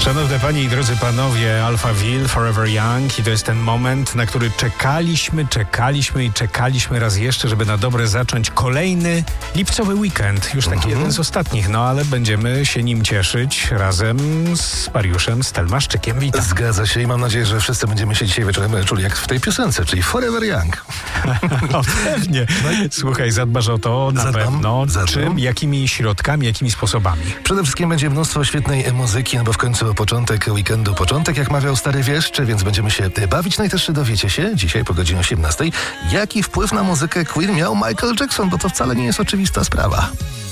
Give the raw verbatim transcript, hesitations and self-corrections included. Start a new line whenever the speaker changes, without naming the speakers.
Szanowne Panie i drodzy Panowie, Alphaville, Forever Young i to jest ten moment, na który czekaliśmy, czekaliśmy i czekaliśmy raz jeszcze, żeby na dobre zacząć kolejny lipcowy weekend. Już taki mhm. jeden z ostatnich, no ale będziemy się nim cieszyć razem z Mariuszem Stelmaszczykiem. Witam.
Zgadza się i mam nadzieję, że wszyscy będziemy się dzisiaj wieczorem czuli jak w tej piosence, czyli Forever Young.
No pewnie. Słuchaj, zadbasz o to na
Zadbam,
pewno.
zadbam.
Czym, jakimi środkami, jakimi sposobami?
Przede wszystkim będzie mnóstwo świetnej muzyki, no bo w końcu początek weekendu, początek jak mawiał stary wieszcz, więc będziemy się bawić. No i też dowiecie się dzisiaj po godzinie osiemnastej, jaki wpływ na muzykę Queen miał Michael Jackson, bo to wcale nie jest oczywista sprawa.